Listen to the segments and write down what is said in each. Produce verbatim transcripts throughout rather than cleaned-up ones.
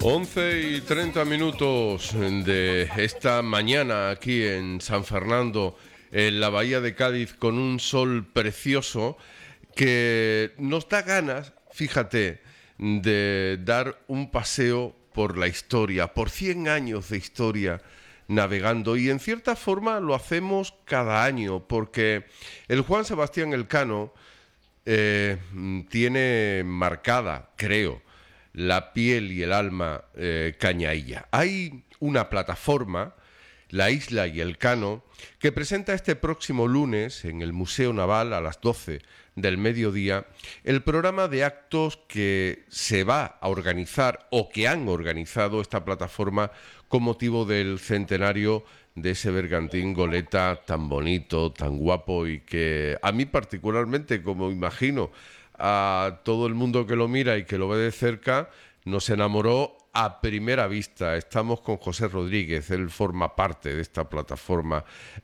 once y treinta minutos de esta mañana aquí en San Fernando, en la bahía de Cádiz, con un sol precioso que nos da ganas, fíjate, de dar un paseo por la historia, por cien años de historia navegando, y en cierta forma lo hacemos cada año, porque el Juan Sebastián Elcano eh, tiene marcada, creo, la piel y el alma eh, cañailla. Hay una plataforma, La Isla y Elcano, que presenta este próximo lunes en el Museo Naval a las doce del mediodía el programa de actos que se va a organizar o que han organizado esta plataforma con motivo del centenario de ese bergantín goleta tan bonito, tan guapo, y que a mí particularmente, como imagino a todo el mundo que lo mira y que lo ve de cerca, nos enamoró a primera vista. Estamos con José Rodríguez, él forma parte de esta plataforma.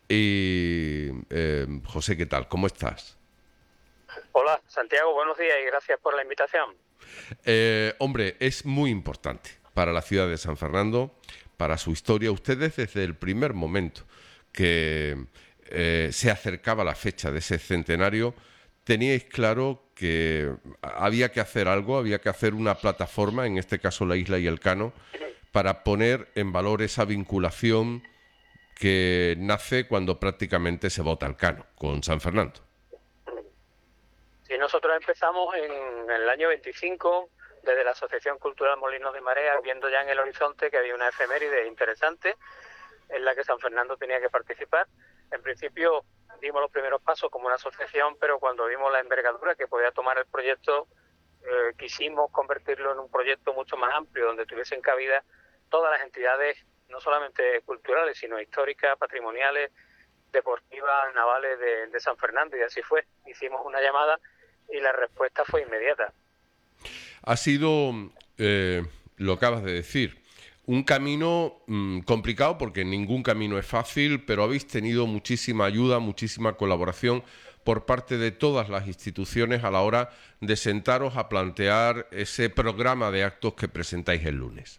Y eh, José, ¿qué tal? ¿Cómo estás? Hola, Santiago, buenos días y gracias por la invitación. Eh, hombre, es muy importante para la ciudad de San Fernando, para su historia. Ustedes desde el primer momento que eh, se acercaba la fecha de ese centenario, teníais claro que había que hacer algo, había que hacer una plataforma, en este caso La Isla y Elcano, para poner en valor esa vinculación que nace cuando prácticamente se vota Elcano con San Fernando. Sí, nosotros empezamos en, en el año veinticinco, desde la Asociación Cultural Molinos de Marea, viendo ya en el horizonte que había una efeméride interesante en la que San Fernando tenía que participar. En principio dimos los primeros pasos como una asociación, pero cuando vimos la envergadura que podía tomar el proyecto, eh, quisimos convertirlo en un proyecto mucho más amplio, donde tuviesen cabida todas las entidades, no solamente culturales, sino históricas, patrimoniales, deportivas, navales de, de San Fernando, y así fue. Hicimos una llamada y la respuesta fue inmediata. Ha sido, eh, lo acabas de decir, un camino mmm, complicado, porque ningún camino es fácil, pero habéis tenido muchísima ayuda, muchísima colaboración por parte de todas las instituciones a la hora de sentaros a plantear ese programa de actos que presentáis el lunes.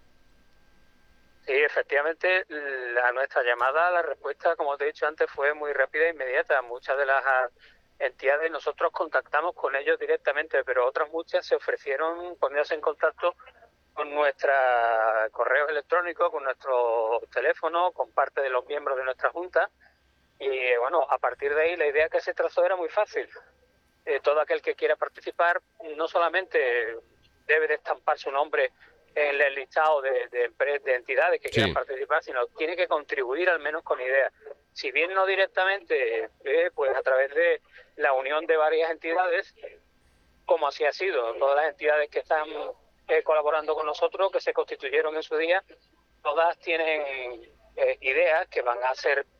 Sí, efectivamente, a nuestra llamada la respuesta, como te he dicho antes, fue muy rápida e inmediata. Muchas de las entidades nosotros contactamos con ellos directamente, pero otras muchas se ofrecieron ponerse en contacto con nuestros correos electrónicos, con nuestros teléfonos, con parte de los miembros de nuestra junta. Y bueno, a partir de ahí la idea que se trazó era muy fácil. Eh, todo aquel que quiera participar no solamente debe de estampar su nombre en el listado de, de, de entidades que quieran sí. participar, sino tiene que contribuir al menos con ideas. Si bien no directamente, eh, pues a través de la unión de varias entidades, como así ha sido, todas las entidades que están eh, colaborando con nosotros, que se constituyeron en su día, todas tienen eh, ideas que van a ser